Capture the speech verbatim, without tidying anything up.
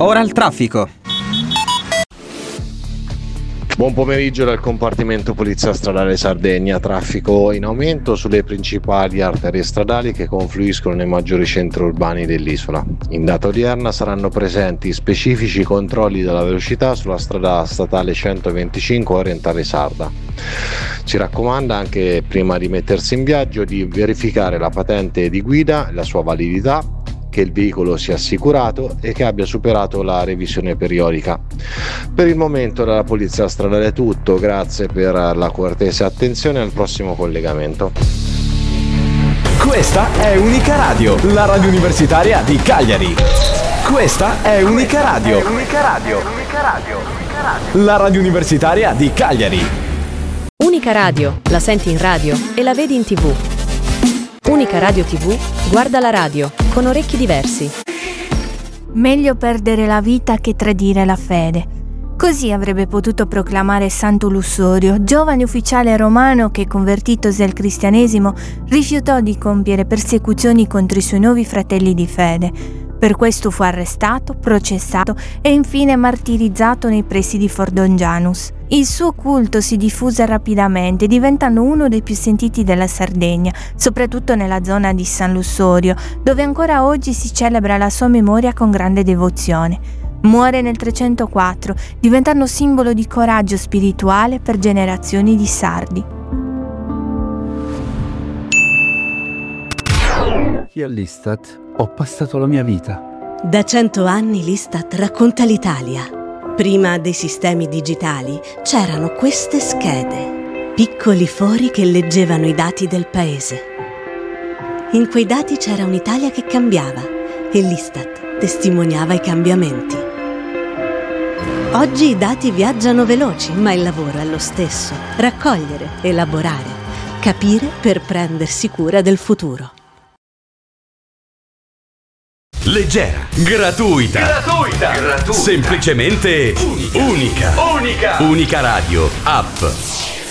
ora il traffico. Buon pomeriggio dal compartimento Polizia Stradale Sardegna. Traffico in aumento sulle principali arterie stradali che confluiscono nei maggiori centri urbani dell'isola. In data odierna saranno presenti specifici controlli della velocità sulla strada statale centoventicinque orientale sarda. Si raccomanda anche, prima di mettersi in viaggio, di verificare la patente di guida, la sua validità, che il veicolo sia assicurato e che abbia superato la revisione periodica. Per il momento dalla Polizia Stradale è tutto, grazie per la cortese attenzione, al prossimo collegamento. Questa è Unica Radio, la radio universitaria di Cagliari. Questa è Unica Radio, Unica Radio, Unica Radio, Unica Radio, la radio universitaria di Cagliari. Unica Radio, la senti in radio e la vedi in tivù. Unica Radio tivù, guarda la radio, con orecchi diversi. Meglio perdere la vita che tradire la fede. Così avrebbe potuto proclamare Santo Lussorio, giovane ufficiale romano che, convertitosi al cristianesimo, rifiutò di compiere persecuzioni contro i suoi nuovi fratelli di fede. Per questo fu arrestato, processato e infine martirizzato nei pressi di Fordongianus. Il suo culto si diffuse rapidamente, diventando uno dei più sentiti della Sardegna, soprattutto nella zona di San Lussorio, dove ancora oggi si celebra la sua memoria con grande devozione. Muore nel trecentoquattro, diventando simbolo di coraggio spirituale per generazioni di sardi. Io all'Istat ho passato la mia vita. Da cento anni l'Istat racconta l'Italia. Prima dei sistemi digitali c'erano queste schede, piccoli fori che leggevano i dati del paese. In quei dati c'era un'Italia che cambiava e l'Istat testimoniava i cambiamenti. Oggi i dati viaggiano veloci, ma il lavoro è lo stesso: raccogliere, elaborare, capire per prendersi cura del futuro. Leggera, gratuita, gratuita, gratuita, semplicemente unica. Unica. Unica Radio, app.